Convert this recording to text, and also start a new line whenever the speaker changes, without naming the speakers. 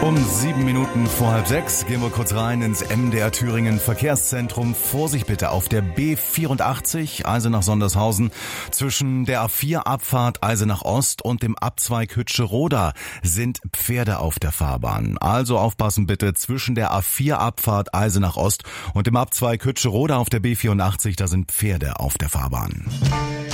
Um 7 Minuten vor 5:30 gehen wir kurz rein ins MDR Thüringen Verkehrszentrum. Vorsicht bitte auf der B84 Eisenach-Sondershausen zwischen der A4-Abfahrt Eisenach Ost und dem Abzweig Hütscheroda sind Pferde auf der Fahrbahn. Also aufpassen bitte, zwischen der A4-Abfahrt Eisenach Ost und dem Abzweig Hütscheroda auf der B84, da sind Pferde auf der Fahrbahn.